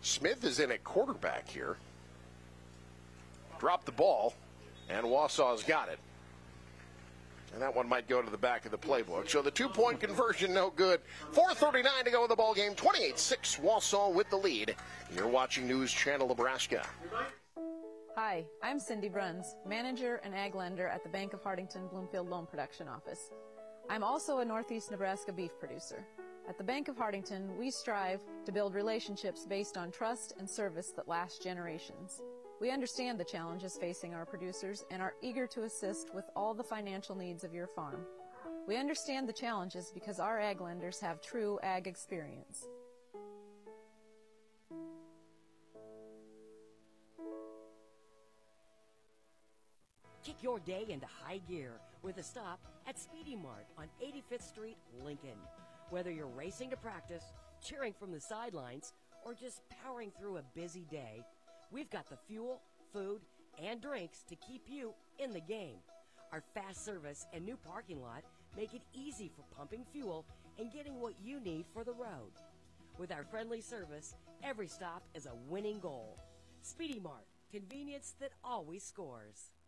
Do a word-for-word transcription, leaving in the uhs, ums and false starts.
Smith is in at quarterback here. Dropped the ball, and Wausau's got it. And that one might go to the back of the playbook. So the two-point conversion, no good. four thirty-nine to go in the ball game. twenty-eight six, Wausau with the lead. You're watching News Channel Nebraska. Hi, I'm Cindy Bruns, manager and ag lender at the Bank of Hartington Bloomfield Loan Production Office. I'm also a Northeast Nebraska beef producer. At the Bank of Hartington, we strive to build relationships based on trust and service that last generations. We understand the challenges facing our producers and are eager to assist with all the financial needs of your farm. We understand the challenges because our ag lenders have true ag experience. Kick your day into high gear with a stop at Speedy Mart on eighty-fifth Street, Lincoln. Whether you're racing to practice, cheering from the sidelines, or just powering through a busy day, we've got the fuel, food, and drinks to keep you in the game. Our fast service and new parking lot make it easy for pumping fuel and getting what you need for the road. With our friendly service, every stop is a winning goal. Speedy Mart, convenience that always scores.